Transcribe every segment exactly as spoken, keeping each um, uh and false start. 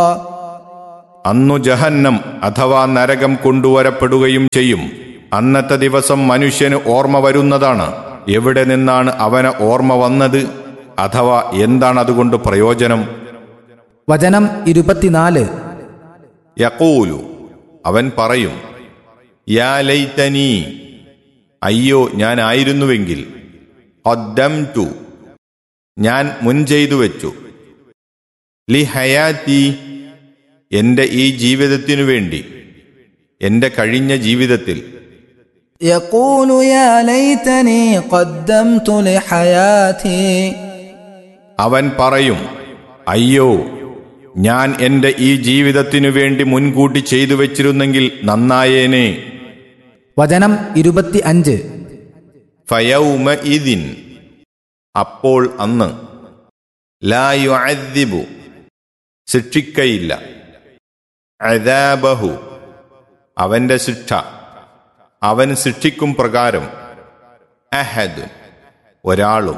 അന്നു ജഹന്നം അഥവാ നരകം കൊണ്ടുവരപ്പെടുകയും ചെയ്യും. അന്നത്തെ ദിവസം മനുഷ്യന് ഓർമ്മ വരുന്നതാണ്. എവിടെ നിന്നാണ് അവന് ഓർമ്മ വന്നത്, അഥവാ എന്താണ് അതുകൊണ്ട് പ്രയോജനം? വചനം ഇരുപത്തിനാല്. യഖൂലു, അവൻ പറയും, യാ ലൈതനീ, അയ്യോ ഞാൻ ആയിരുന്നുവെങ്കിൽ, ഖദ്ദംതു, ഞാൻ മുൻ ചെയ്തു വെച്ചു, ലി ഹയാത്തി, എന്റെ ഈ ജീവിതത്തിനു വേണ്ടി, എന്റെ കഴിഞ്ഞ ജീവിതത്തിൽ. യഖൂലു യാ ലൈതനീ ഖദ്ദംതു ലിഹയാതി, അവൻ പറയും, അയ്യോ ഞാൻ എന്റെ ഈ ജീവിതത്തിനു വേണ്ടി മുൻകൂട്ടി ചെയ്തു വെച്ചിരുന്നെങ്കിൽ നന്നായേനെ. വചനം ഇരുപത്തി അഞ്ച്. ഫയൗമഇദിൻ, അപ്പോൾ അന്ന്, ലാ യുഅദ്ദിബു, ശിക്ഷിക്കയില്ല, അദാബഹു, അവന്റെ ശിക്ഷ, അവൻ ശിക്ഷിക്കും പ്രകാരം, അഹദ്, ഒരാളും.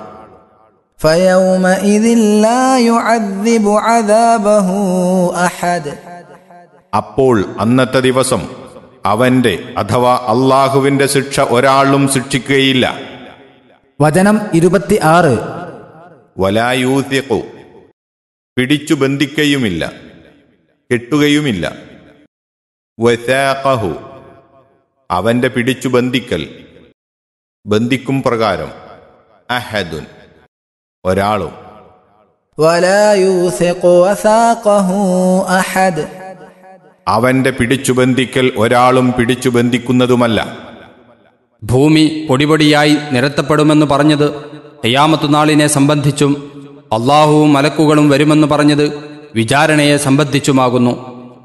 ഫയൗമഇദിൻ ലാ യുഅദ്ദിബു അദാബഹു അഹദ്, അപ്പോൾ അന്നത്തെ ദിവസം അവന്റെ അഥവാ അള്ളാഹുവിന്റെ ശിക്ഷ ഒരാളും ശിക്ഷിക്കുകയില്ല. വചനം ഇരുപത്തി ആറ്. വലാ യൂസിഖു, പിടിച്ചു ബന്ധിക്കയുമില്ല, കെട്ടുകയുമില്ല. വസാഖഹു, അവന്റെ പിടിച്ചു ബന്ധിക്കൽ, ബന്ധിക്കും പ്രകാരം, അഹദുൻ, ഒരാളും. വലാ യൂസിഖു വസാഖഹു അഹദ്, അവന്റെ പിടിച്ചു ബന്ധിക്കൽ ഒരാളും പിടിച്ചു ബന്ധിക്കുന്നതുമല്ല. ഭൂമി പൊടിപൊടിയായി നിരത്തപ്പെടുമെന്ന് പറഞ്ഞത് ഖിയാമത്ത് നാളിനെ സംബന്ധിച്ചും അള്ളാഹുവും മലക്കുകളും വരുമെന്ന് പറഞ്ഞത് വിചാരണയെ സംബന്ധിച്ചുമാകുന്നു.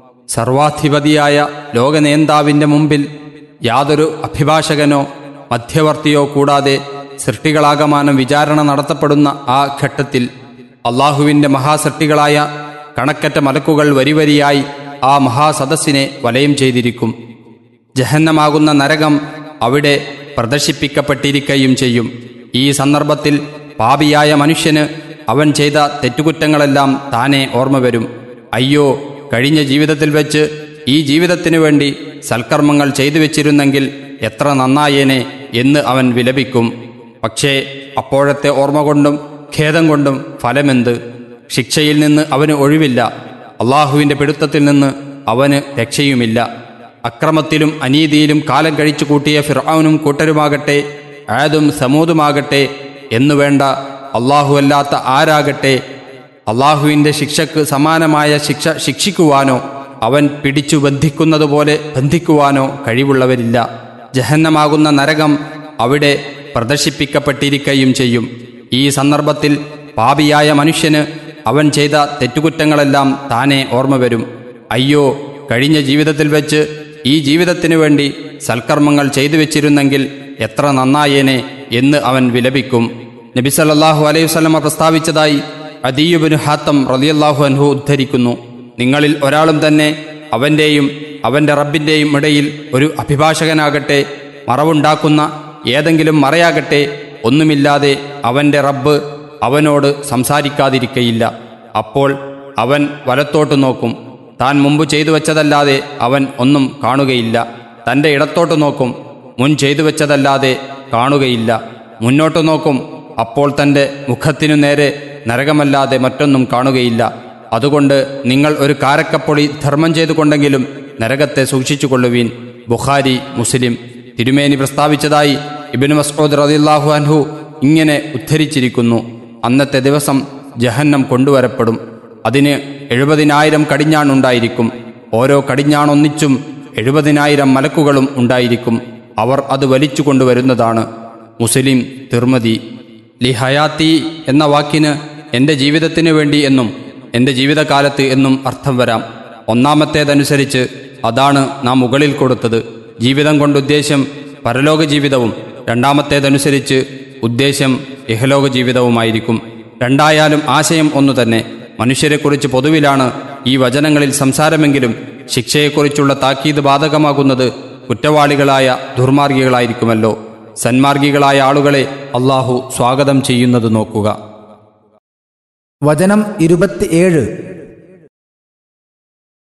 സർവാധിപതിയായ ലോകനേതാവിൻ്റെ മുമ്പിൽ യാതൊരു അഭിഭാഷകനോ മധ്യവർത്തിയോ കൂടാതെ സൃഷ്ടികളാകമാനം വിചാരണ നടത്തപ്പെടുന്ന ആ ഘട്ടത്തിൽ അള്ളാഹുവിൻ്റെ മഹാസൃഷ്ടികളായ കണക്കറ്റ മലക്കുകൾ വരിവരിയായി ആ മഹാസദസ്സിനെ വലയം ചെയ്തിരിക്കും. ജഹന്നമാകുന്ന നരകം അവിടെ പ്രദർശിപ്പിക്കപ്പെട്ടിരിക്കുകയും ചെയ്യും. ഈ സന്ദർഭത്തിൽ പാപിയായ മനുഷ്യന് അവൻ ചെയ്ത തെറ്റുകുറ്റങ്ങളെല്ലാം താനെ ഓർമ്മ വരും. അയ്യോ, കഴിഞ്ഞ ജീവിതത്തിൽ വെച്ച് ഈ ജീവിതത്തിനു വേണ്ടി സൽക്കർമ്മങ്ങൾ ചെയ്തു വെച്ചിരുന്നെങ്കിൽ എത്ര നന്നായേനെ എന്ന് അവൻ വിലപിക്കും. പക്ഷേ അപ്പോഴത്തെ ഓർമ്മ കൊണ്ടും ഖേദം കൊണ്ടും ഫലമെന്ത്? ശിക്ഷയിൽ നിന്ന് അവന് ഒഴിവില്ല, അള്ളാഹുവിൻ്റെ പിടുത്തത്തിൽ നിന്ന് അവന് രക്ഷയുമില്ല. അക്രമത്തിലും അനീതിയിലും കാലം കഴിച്ചു കൂട്ടിയ ഫിർഔനും കൂട്ടരുമാകട്ടെ, ആദും സമൂദുമാകട്ടെ എന്നുവേണ്ട അള്ളാഹുവല്ലാത്ത ആരാകട്ടെ, അള്ളാഹുവിൻ്റെ ശിക്ഷക്ക് സമാനമായ ശിക്ഷ ശിക്ഷിക്കുവാനോ അവൻ പിടിച്ചു ബന്ധിക്കുന്നതുപോലെ ബന്ധിക്കുവാനോ കഴിവുള്ളവരില്ല. ജഹന്നമാകുന്ന നരകം അവിടെ പ്രദർശിപ്പിക്കപ്പെട്ടിരിക്കുകയും ചെയ്യും. ഈ സന്ദർഭത്തിൽ പാപിയായ മനുഷ്യന് അവൻ ചെയ്ത തെറ്റുകുറ്റങ്ങളെല്ലാം താനെ ഓർമ്മ വരും. അയ്യോ, കഴിഞ്ഞ ജീവിതത്തിൽ വെച്ച് ഈ ജീവിതത്തിനു വേണ്ടി സൽക്കർമ്മങ്ങൾ ചെയ്തു വെച്ചിരുന്നെങ്കിൽ എത്ര നന്നായേനെ എന്ന് അവൻ വിലപിക്കും. നബി സല്ലല്ലാഹു അലൈഹി വസല്ലമ പ്രസ്താവിച്ചതായി അദീ ഇബ്നു ഹാത്തം റളിയല്ലാഹു അൻഹു ഉദ്ധരിക്കുന്നു. നിങ്ങളിൽ ഒരാളും തന്നെ അവൻ്റെയും അവൻ്റെ റബ്ബിൻ്റെയും ഇടയിൽ ഒരു അഭിഭാഷകനാകട്ടെ, മറവുണ്ടാക്കുന്ന ഏതെങ്കിലും മറയാകട്ടെ ഒന്നുമില്ലാതെ അവൻ്റെ റബ്ബ് അവനോട് സംസാരിക്കാതിരിക്കയില്ല. അപ്പോൾ അവൻ വലത്തോട്ട് നോക്കും, താൻ മുമ്പ് ചെയ്തു വച്ചതല്ലാതെ അവൻ ഒന്നും കാണുകയില്ല. തൻ്റെ ഇടത്തോട്ട് നോക്കും, മുൻ ചെയ്തു വച്ചതല്ലാതെ കാണുകയില്ല. മുന്നോട്ട് നോക്കും, അപ്പോൾ തൻ്റെ മുഖത്തിനു നേരെ നരകമല്ലാതെ മറ്റൊന്നും കാണുകയില്ല. അതുകൊണ്ട് നിങ്ങൾ ഒരു കാരക്കപ്പൊളി ധർമ്മം ചെയ്തുകൊണ്ടെങ്കിലും നരകത്തെ സൂക്ഷിച്ചുകൊള്ളുവീൻ. ബുഖാരി, മുസ്ലിം. തിരുമേനി പ്രസ്താവിച്ചതായി ഇബ്നു മസ്ഊദ് റളിയല്ലാഹു അൻഹു ഇങ്ങനെ ഉദ്ധരിച്ചിരിക്കുന്നു: അന്നത്തെ ദിവസം ജഹന്നം കൊണ്ടുവരപ്പെടും. അതിന് എഴുപതിനായിരം കടിഞ്ഞാണുണ്ടായിരിക്കും. ഓരോ കടിഞ്ഞാണൊന്നിച്ചും എഴുപതിനായിരം മലക്കുകളും ഉണ്ടായിരിക്കും. അവർ അത് വലിച്ചു കൊണ്ടുവരുന്നതാണ്. മുസ്ലിം, തിർമദി. ലി ഹയാത്തി എന്ന വാക്കിന് എൻ്റെ ജീവിതത്തിനു വേണ്ടി എന്നും എൻ്റെ ജീവിതകാലത്ത് എന്നും അർത്ഥം വരാം. ഒന്നാമത്തേതനുസരിച്ച് അതാണ് നാം മുകളിൽ കൊടുത്തത്. ജീവിതം കൊണ്ട് ഉദ്ദേശ്യം പരലോക ജീവിതവും രണ്ടാമത്തേതനുസരിച്ച് ഉദ്ദേശ്യം ഇഹലോക ജീവിതവുമായിരിക്കും. രണ്ടായാലും ആശയം ഒന്നു തന്നെ. മനുഷ്യരെക്കുറിച്ച് പൊതുവിലാണ് ഈ വചനങ്ങളിൽ സംസാരമെങ്കിലും ശിക്ഷയെക്കുറിച്ചുള്ള താക്കീത് ബാധകമാകുന്നത് കുറ്റവാളികളായ ദുർമാർഗികളായിരിക്കുമല്ലോ. സന്മാർഗികളായ ആളുകളെ അള്ളാഹു സ്വാഗതം ചെയ്യുന്നത് നോക്കുക. വചനം ഇരുപത്തിയേഴ്.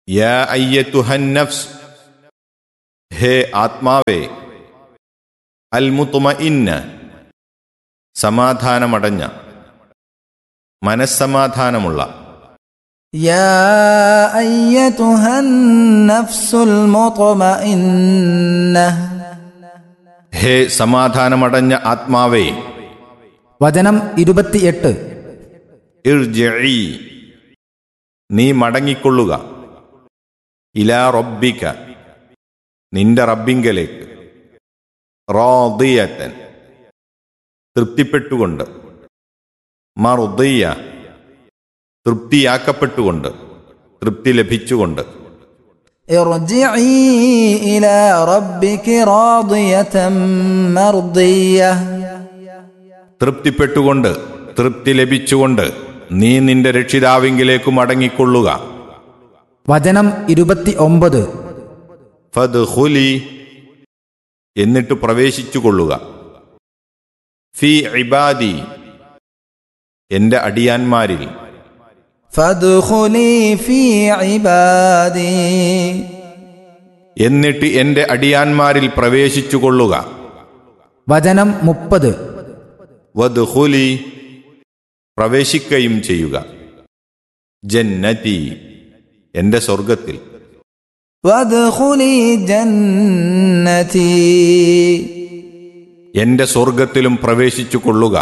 യാ അയ്യത്തുഹൻ നഫ്സ്, ഹേ ആത്മാവേ, അൽ മുത്മഇന്ന, സമാധാനമടഞ്ഞ, മനസ്സമാധാനമുള്ള. يا أيتها النفس المطمئنة ഹേ സമാധാനമടഞ്ഞ ആത്മാവേ. വചനം ഇരുപത്തിയെട്ട്. ഇർജിഇ, നീ മടങ്ങിക്കൊള്ളുക. ഇലാ റബ്ബിക, നിന്റെ റബ്ബിങ്കലേക്ക്. റാദിയതൻ, തൃപ്തിപ്പെട്ടുകൊണ്ട്. മർദിയ, തൃപ്തിയാക്കപ്പെട്ടുകൊണ്ട്, തൃപ്തി ലഭിച്ചുകൊണ്ട്. ارجعي إلى ربك راضية مرضية തൃപ്തിപ്പെട്ടുകൊണ്ട്, തൃപ്തി ലഭിച്ചുകൊണ്ട് നീ നിന്റെ രക്ഷിതാവിങ്കിലേക്ക് മടങ്ങിക്കൊള്ളുക. വചനം ഇരുപത്തി ഒമ്പത്. ഫദ്ഖുലി, എന്നിട്ട് പ്രവേശിച്ചുകൊള്ളുക. ഫീ ഇബാദി, എന്റെ അടിയാന്മാരിൽ. فادخلي في عبادي എന്നിട്ട് എന്റെ അടിയാന്മാരിൽ പ്രവേശിച്ചുകൊള്ളുക. വചനം മുപ്പത്. വദ്ഖുലി, പ്രവേശിക്കുകയും ചെയ്യുക. ജന്നതി, എന്റെ സ്വർഗത്തിൽ. وادخلي جنتي എന്റെ സ്വർഗത്തിലും പ്രവേശിച്ചുകൊള്ളുക.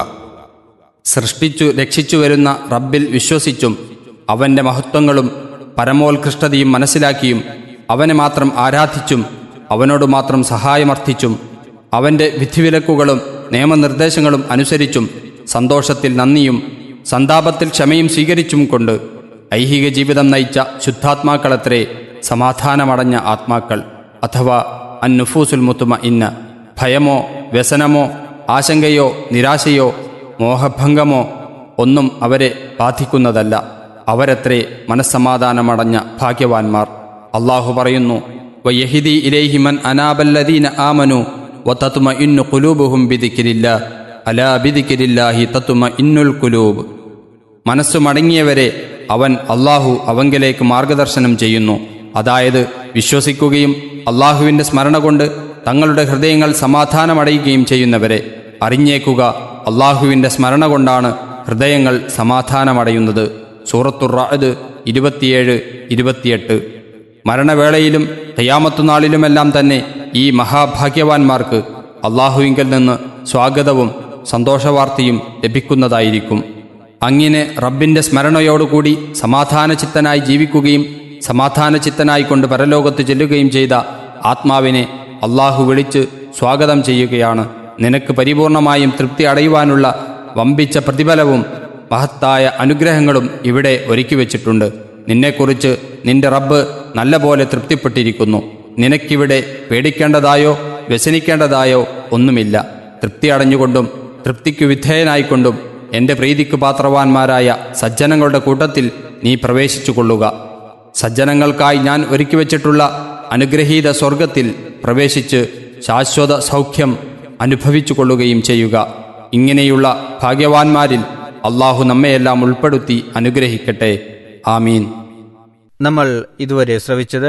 സൃഷ്ടിച്ചു രക്ഷിച്ചു വരുന്ന റബ്ബിൽ വിശ്വസിച്ചും അവന്റെ മഹത്വങ്ങളും പരമോത്കൃഷ്ടതയും മനസ്സിലാക്കിയും അവനെ മാത്രം ആരാധിച്ചും അവനോട് മാത്രം സഹായമർത്ഥിച്ചും അവന്റെ വിധിവിലക്കുകളും നിയമനിർദ്ദേശങ്ങളും അനുസരിച്ചും സന്തോഷത്തിൽ നന്ദിയും സന്താപത്തിൽ ക്ഷമയും സ്വീകരിച്ചും കൊണ്ട് ഐഹിക ജീവിതം നയിച്ച ശുദ്ധാത്മാക്കളത്രേ സമാധാനമടഞ്ഞ ആത്മാക്കൾ, അഥവാ അന്നുഫൂസുൽ മുത്മഇന്ന. ഭയമോ വ്യസനമോ ആശങ്കയോ നിരാശയോ മോഹഭംഗമോ ഒന്നും അവരെ ബാധിക്കുന്നതല്ല. അവരത്രേ മനസ്സമാധാനമടഞ്ഞ ഭാഗ്യവാന്മാർ. അള്ളാഹു പറയുന്നു, വയഹിദി ഇലൈഹി മൻ അനാബല്ലദീന ആമനു വതത്മഇന്നു ഖുലൂബുഹും ബിദിക്രില്ലാഹ് അലാ ബിദിക്രില്ലാഹി തത്മഇന്നുൽ ഖുലൂബ്. മനസ്സു മടങ്ങിയവരെ അവൻ അള്ളാഹു അവങ്കലേക്ക് മാർഗദർശനം ചെയ്യുന്നു. അതായത് വിശ്വസിക്കുകയും അള്ളാഹുവിൻ്റെ സ്മരണ കൊണ്ട് തങ്ങളുടെ ഹൃദയങ്ങൾ സമാധാനമടയുകയും ചെയ്യുന്നവരെ. അറിഞ്ഞേക്കുക, അള്ളാഹുവിൻ്റെ സ്മരണ കൊണ്ടാണ് ഹൃദയങ്ങൾ സമാധാനമടയുന്നത്. സൂറത്തുർ റഅദ് ഇരുപത്തിയേഴ് ഇരുപത്തിയെട്ട്. മരണവേളയിലും ഖിയാമത്തുനാളിലുമെല്ലാം തന്നെ ഈ മഹാഭാഗ്യവാന്മാർക്ക് അള്ളാഹുവിങ്കൽ നിന്ന് സ്വാഗതവും സന്തോഷവാർത്തയും ലഭിക്കുന്നതായിരിക്കും. അങ്ങനെ റബ്ബിൻ്റെ സ്മരണയോടുകൂടി സമാധാനചിത്തനായി ജീവിക്കുകയും സമാധാനചിത്തനായി കൊണ്ട് പരലോകത്ത് ചെല്ലുകയും ചെയ്ത ആത്മാവിനെ അള്ളാഹു വിളിച്ച് സ്വാഗതം ചെയ്യുകയാണ്. നിനക്ക് പരിപൂർണമായും തൃപ്തി അടയുവാനുള്ള വമ്പിച്ച പ്രതിഫലവും മഹത്തായ അനുഗ്രഹങ്ങളും ഇവിടെ ഒരുക്കി വച്ചിട്ടുണ്ട്. നിന്നെക്കുറിച്ച് നിന്റെ റബ്ബ് നല്ല പോലെ തൃപ്തിപ്പെട്ടിരിക്കുന്നു. നിനക്കിവിടെ പേടിക്കേണ്ടതായോ വ്യസനിക്കേണ്ടതായോ ഒന്നുമില്ല. തൃപ്തി അടഞ്ഞുകൊണ്ടും തൃപ്തിക്കു വിധേയനായിക്കൊണ്ടും എൻ്റെ പ്രീതിക്ക് പാത്രവാന്മാരായ സജ്ജനങ്ങളുടെ കൂട്ടത്തിൽ നീ പ്രവേശിച്ചുകൊള്ളുക. സജ്ജനങ്ങൾക്കായി ഞാൻ ഒരുക്കി വച്ചിട്ടുള്ള അനുഗ്രഹീത സ്വർഗത്തിൽ പ്രവേശിച്ച് ശാശ്വത സൗഖ്യം അനുഭവിച്ചു കൊള്ളുകയും ചെയ്യുക. ഇങ്ങനെയുള്ള ഭാഗ്യവാന്മാരിൽ അള്ളാഹു നമ്മയെല്ലാം ഉൾപ്പെടുത്തി അനുഗ്രഹിക്കട്ടെ. ആമീൻ. നമ്മൾ ഇതുവരെ ശ്രവിച്ചത്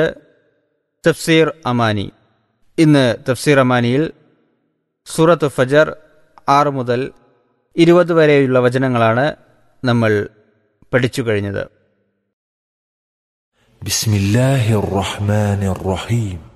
തഫ്സീർ അമാനി. ഇന്ന് തഫ്സീർ അമാനിയിൽ സൂറത്ത് ഫജർ ആറ് മുതൽ ഇരുപത് വരെയുള്ള വചനങ്ങളാണ് നമ്മൾ പഠിച്ചു കഴിഞ്ഞത്. ബിസ്മില്ലാഹിർ റഹ്മാനിർ റഹീം.